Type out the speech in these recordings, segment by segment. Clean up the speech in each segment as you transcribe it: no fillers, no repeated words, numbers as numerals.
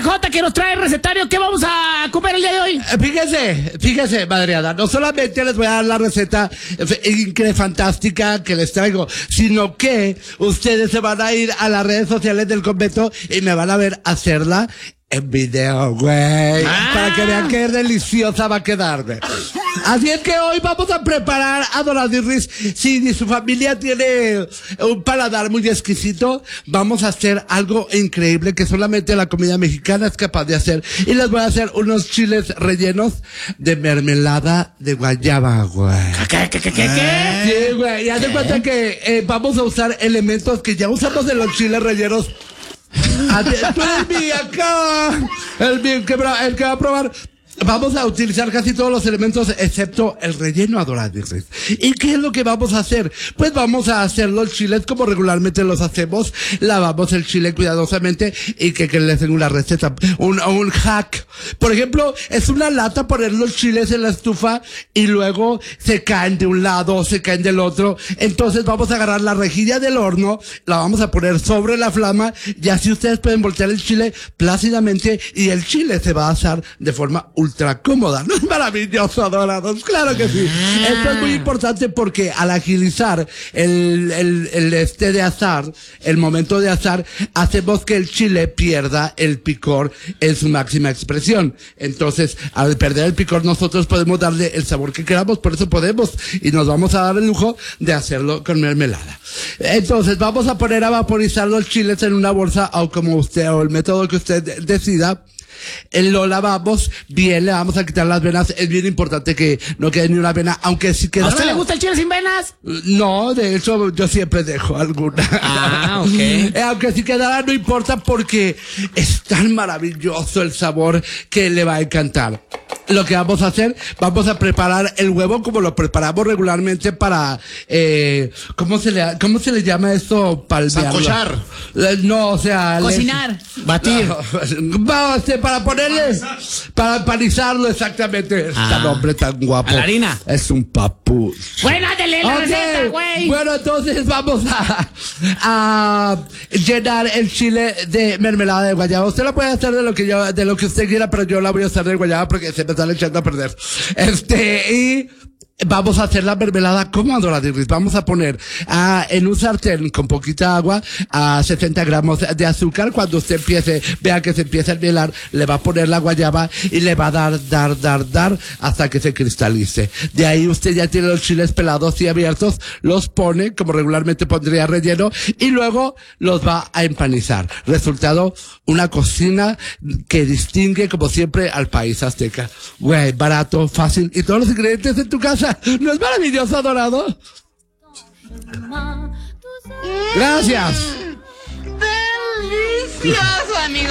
Jota, que nos trae el recetario. ¿Qué vamos a comer el día de hoy? Fíjese, madreada, no solamente les voy a dar la receta fantástica que les traigo, sino que ustedes se van a ir a las redes sociales del convento y me van a ver hacerla en video, güey. Para que vean qué deliciosa va a quedarme. Así es que hoy vamos a preparar a Doradirris. Si su familia tiene un paladar muy exquisito, vamos a hacer algo increíble que solamente la comida mexicana es capaz de hacer. Y les voy a hacer unos chiles rellenos de mermelada de guayaba, güey. ¿Qué? Sí, güey. Y haz de cuenta que vamos a usar elementos que ya usamos en los chiles rellenos. Tú el que va a probar. Vamos a utilizar casi todos los elementos excepto el relleno, Doradirris. ¿Y qué es lo que vamos a hacer? Pues vamos a hacer los chiles como regularmente los hacemos. Lavamos el chile cuidadosamente y que les tengo una receta, un hack. Por ejemplo, es una lata poner los chiles en la estufa y luego se caen de un lado, se caen del otro. Entonces vamos a agarrar la rejilla del horno, la vamos a poner sobre la flama y así ustedes pueden voltear el chile plácidamente y el chile se va a asar de forma ultra cómoda. ¿No es maravilloso, adorados? Claro que sí. Esto es muy importante porque al agilizar de asar, el momento de asar, hacemos que el chile pierda el picor en su máxima expresión. Entonces, al perder el picor, nosotros podemos darle el sabor que queramos, por eso podemos y nos vamos a dar el lujo de hacerlo con mermelada. Entonces, vamos a poner a vaporizar los chiles en una bolsa o o el método que usted decida. Lo lavamos bien, le vamos a quitar las venas. Es bien importante que no quede ni una vena, aunque si queda. ¿A usted le gusta el chile sin venas? No, de hecho yo siempre dejo alguna. Ok. Aunque si quedara no importa porque es tan maravilloso el sabor que le va a encantar. Lo que vamos a hacer, vamos a preparar el huevo como lo preparamos regularmente para, ¿cómo se le llama esto? Sancochar. No, o sea, cocinar. Batir. Para ponerle, para empanizarlo exactamente. Este hombre tan guapo. A la harina. Es un papú. Bueno, ándale la receta, güey. Bueno, entonces vamos a llenar el chile de mermelada de guayaba. Usted lo puede hacer de lo que usted quiera, pero yo la voy a hacer de guayaba porque se me está echando a perder. Y vamos a hacer la mermelada como Doradirris. Vamos a poner en un sartén con poquita agua a 60 gramos de azúcar. Cuando usted vea que se empieza a mielar, le va a poner la guayaba y le va a dar hasta que se cristalice. De ahí usted ya tiene los chiles pelados y abiertos, los pone como regularmente pondría relleno y luego los va a empanizar. Resultado, una cocina que distingue como siempre al país azteca. Güey, barato, fácil y todos los ingredientes en tu casa. ¿No es maravilloso, adorado? Gracias. Delicioso, amigo.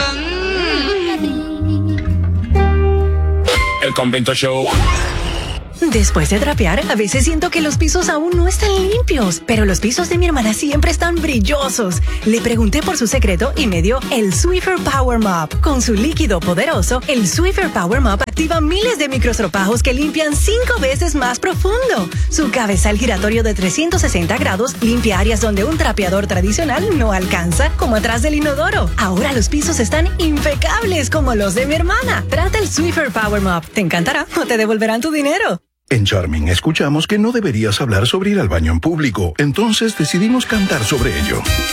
El Convento Show. Después de trapear, a veces siento que los pisos aún no están limpios, pero los pisos de mi hermana siempre están brillosos. Le pregunté por su secreto y me dio el Swiffer Power Mop. Con su líquido poderoso, el Swiffer Power Mop activa miles de microestropajos que limpian 5 veces más profundo. Su cabezal giratorio de 360 grados limpia áreas donde un trapeador tradicional no alcanza, como atrás del inodoro. Ahora los pisos están impecables como los de mi hermana. Trata el Swiffer Power Mop. Te encantará o te devolverán tu dinero. En Charming escuchamos que no deberías hablar sobre ir al baño en público, entonces decidimos cantar sobre ello.